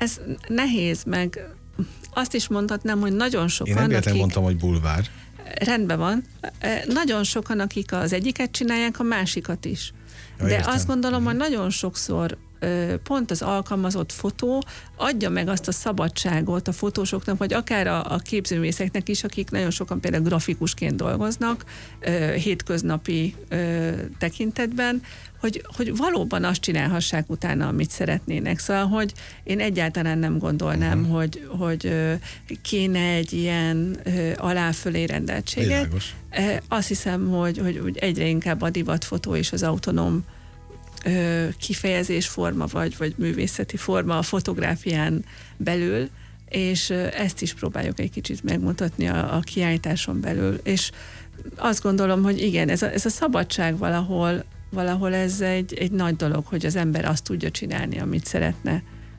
ez nehéz, meg azt is mondhatnám, hogy nagyon sokan, Én nem véletlenül mondtam, hogy bulvár. Rendben van. Nagyon sokan, akik az egyiket csinálják, a másikat is. Ja, de értem. azt gondolom, hogy nagyon sokszor pont az alkalmazott fotó adja meg azt a szabadságot a fotósoknak, vagy akár a képzőművészeknek is, akik nagyon sokan például grafikusként dolgoznak, hétköznapi tekintetben, hogy valóban azt csinálhassák utána, amit szeretnének. Szóval, hogy én egyáltalán nem gondolnám, hogy kéne egy ilyen alá-fölé rendeltséget. Világos. Azt hiszem, hogy egyre inkább a divatfotó és az autonóm kifejezésforma, vagy művészeti forma a fotográfián belül, és ezt is próbáljuk egy kicsit megmutatni a kiállításon belül. És azt gondolom, hogy igen, ez a szabadság valahol ez egy nagy dolog, hogy az ember azt tudja csinálni, amit szeretne.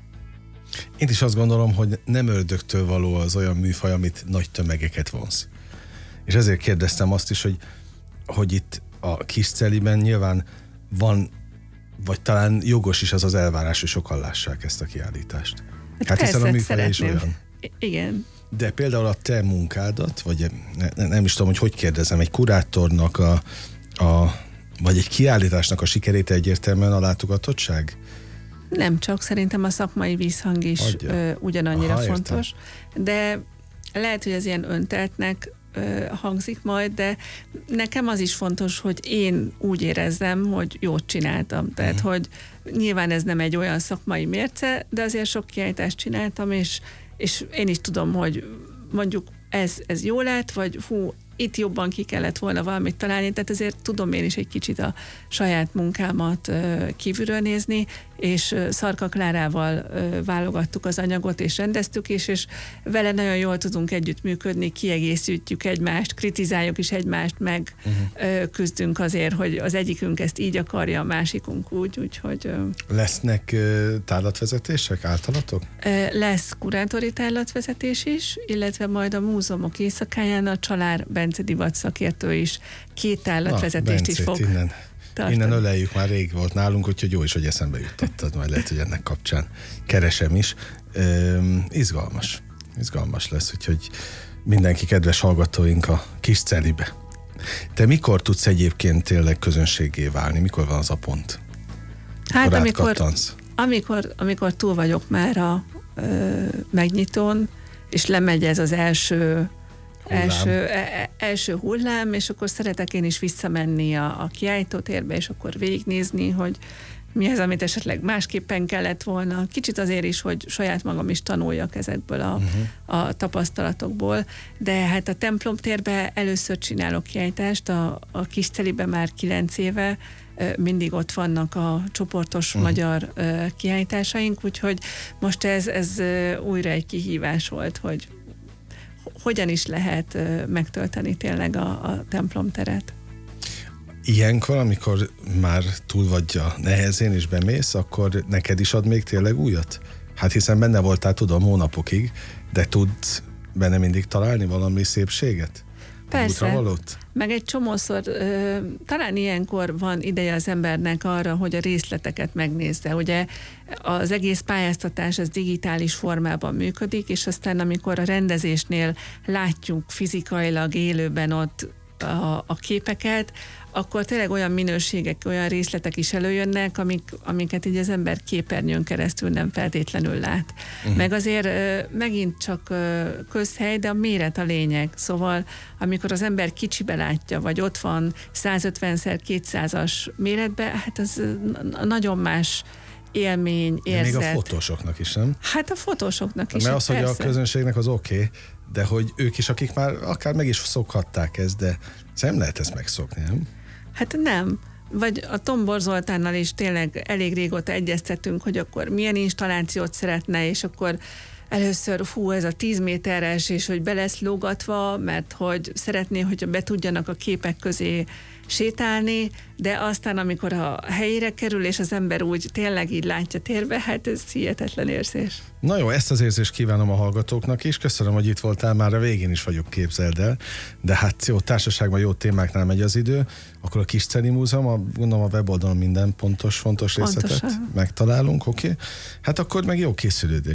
Én is azt gondolom, hogy nem ördögtől való az olyan műfaj, amit nagy tömegeket vonz. És ezért kérdeztem azt is, hogy itt a Kiscelliben nyilván van, vagy talán jogos is az elvárás, hogy sokan lássák ezt a kiállítást. Hát hiszen a műfaj is olyan. Igen. De például a te munkádat, vagy nem is tudom, hogy kérdezem, egy kurátornak vagy egy kiállításnak a sikerét egyértelműen a látogatottság? Nem csak, szerintem a szakmai vízhang is ugyanannyira fontos, de lehet, hogy ez ilyen önteltnek hangzik majd, de nekem az is fontos, hogy én úgy érezzem, hogy jót csináltam. Tehát, hogy nyilván ez nem egy olyan szakmai mérce, de azért sok kiállítást csináltam, és én is tudom, hogy mondjuk ez jó lett, vagy itt jobban ki kellett volna valamit találni, tehát ezért tudom én is egy kicsit a saját munkámat kívülről nézni, és Szarka Klárával válogattuk az anyagot, és rendeztük is, és vele nagyon jól tudunk együttműködni, kiegészítjük egymást, kritizáljuk is egymást, meg küzdünk azért, hogy az egyikünk ezt így akarja, a másikunk úgy, úgyhogy... Lesznek tárlatvezetések általatok? Lesz kurátori tárlatvezetés is, illetve majd a múzeumok éjszakáján a Csalár Bence divat szakértő is 2 tárlatvezetést is fog tartani. Innen öleljük, már rég volt nálunk, úgyhogy jó is, hogy eszembe juttattad, majd lehet, hogy ennek kapcsán keresem is. Izgalmas lesz, úgyhogy mindenki kedves hallgatóink a Kiscellibe. Te mikor tudsz egyébként tényleg közönségé válni? Mikor van az a pont? Hát amikor túl vagyok már a megnyitón, és lemegy ez az első hullám, és akkor szeretek én is visszamenni a kiállítótérbe, és akkor végignézni, hogy mi az, amit esetleg másképpen kellett volna. Kicsit azért is, hogy saját magam is tanuljak ezekből a tapasztalatokból, de hát a templomtérbe először csinálok kiállítást, a Kiscellibe már 9 éve, mindig ott vannak a csoportos magyar kiállításaink, úgyhogy most ez újra egy kihívás volt, hogy hogyan is lehet megtölteni tényleg a templomteret. Ilyenkor, amikor már túl vagy a nehezén és bemész, akkor neked is ad még tényleg újat? Hát hiszen benne voltál, tudom, hónapokig, de tudsz benne mindig találni valami szépséget? Persze, meg egy csomószor, talán ilyenkor van ideje az embernek arra, hogy a részleteket megnézze. Ugye az egész pályáztatás az digitális formában működik, és aztán amikor a rendezésnél látjuk fizikailag élőben ott a képeket, akkor tényleg olyan minőségek, olyan részletek is előjönnek, amiket így az ember képernyőn keresztül nem feltétlenül lát. Meg azért megint csak közhely, de a méret a lényeg. Szóval amikor az ember kicsibe látja, vagy ott van 150x200-as méretben, hát az nagyon más élmény, érzet. De még a fotósoknak is, nem? Hát a fotósoknak is. Mert az, hogy a közönségnek az oké, de hogy ők is, akik már akár meg is szokhatták ezt, de nem lehet ezt megszokni, nem? Hát nem. Vagy a Tombor Zoltánnal is tényleg elég régóta egyeztetünk, hogy akkor milyen installációt szeretne, és akkor először ez a 10 méteres, és hogy be lesz lógatva, mert hogy szeretné, hogy be tudjanak a képek közé sétálni, de aztán, amikor a helyére kerül, és az ember úgy tényleg így látja térbe, hát ez hihetetlen érzés. Na jó, ezt az érzést kívánom a hallgatóknak is. Köszönöm, hogy itt voltál, már a végén is vagyok, képzeld el. De hát jó, társaságban jó témáknál megy az idő. Akkor a Kiscelli Múzeum, gondolom a weboldalon minden fontos részletet megtalálunk, oké? Hát akkor meg jó készülődés.